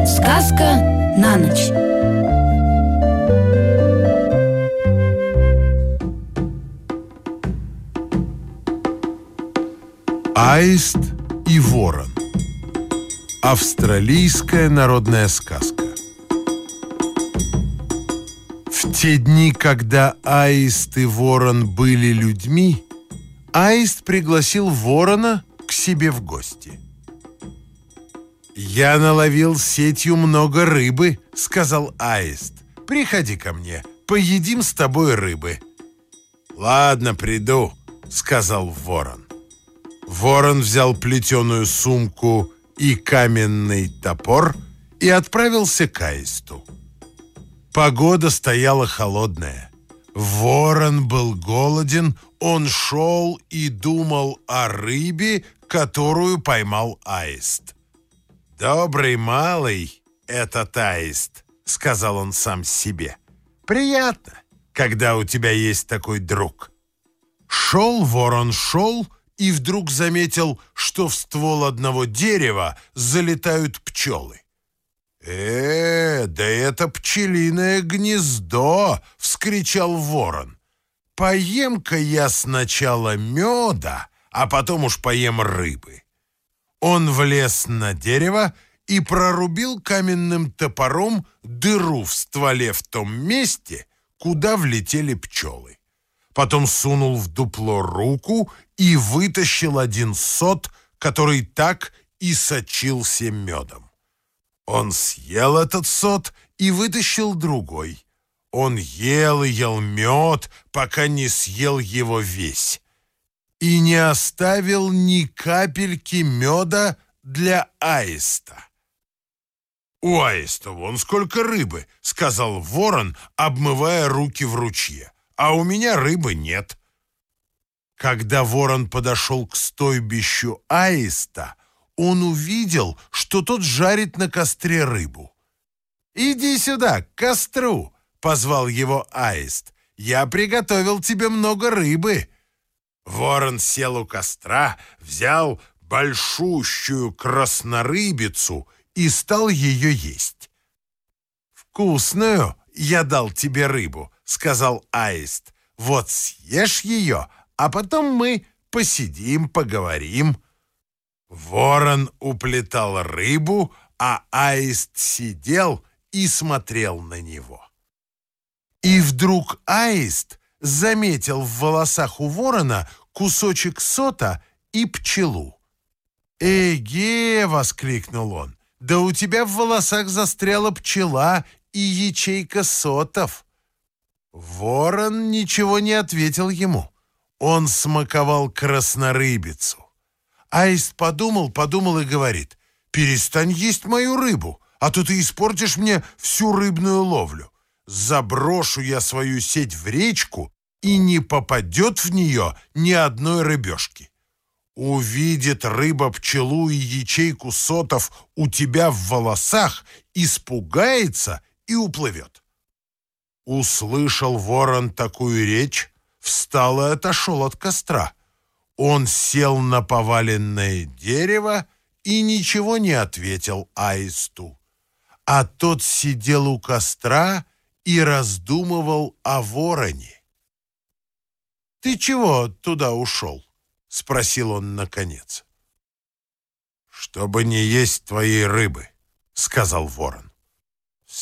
Сказка на ночь. Аист и ворон. Австралийская народная сказка. В те дни, когда Аист и ворон были людьми, Аист пригласил ворона к себе в гости. «Я наловил сетью много рыбы», — сказал Аист. «Приходи ко мне, поедим с тобой рыбы». «Ладно, приду», — сказал ворон. Ворон взял плетеную сумку и каменный топор и отправился к Аисту. Погода стояла холодная. Ворон был голоден, он шел и думал о рыбе, которую поймал Аист. «Добрый малый этот Аист», — сказал он сам себе. «Приятно, когда у тебя есть такой друг». Шел ворон, шел, и вдруг заметил, что в ствол одного дерева залетают пчелы. Да это пчелиное гнездо!» — вскричал ворон. «Поем-ка я сначала меда, а потом уж поем рыбы». Он влез на дерево и прорубил каменным топором дыру в стволе в том месте, куда влетели пчелы. Потом сунул в дупло руку и вытащил один сот, который так и сочился медом. Он съел этот сот и вытащил другой. Он ел и ел мед, пока не съел его весь. И не оставил ни капельки меда для Аиста. «У Аиста вон сколько рыбы», — сказал ворон, обмывая руки в ручье. «А у меня рыбы нет». Когда ворон подошел к стойбищу Аиста, он увидел, что тот жарит на костре рыбу. «Иди сюда, к костру», — позвал его Аист. «Я приготовил тебе много рыбы». Ворон сел у костра, взял большущую краснорыбицу и стал ее есть. «Вкусную я дал тебе рыбу», — сказал Аист. «Вот съешь ее, а потом мы посидим, поговорим». Ворон уплетал рыбу, а Аист сидел и смотрел на него. И вдруг Аист заметил в волосах у ворона кусочек сота и пчелу. «Эге!» — воскликнул он. «Да у тебя в волосах застряла пчела и ячейка сотов». Ворон ничего не ответил ему. Он смаковал краснорыбицу. Аист подумал и говорит: «Перестань есть мою рыбу, а то ты испортишь мне всю рыбную ловлю. Заброшу я свою сеть в речку, и не попадет в нее ни одной рыбешки. Увидит рыба пчелу и ячейку сотов у тебя в волосах, испугается и уплывет». Услышал ворон такую речь, встал и отошел от костра. Он сел на поваленное дерево и ничего не ответил Аисту. А тот сидел у костра и раздумывал о вороне. «Ты чего туда ушел?» — спросил он наконец. «Чтобы не есть твоей рыбы», — сказал ворон.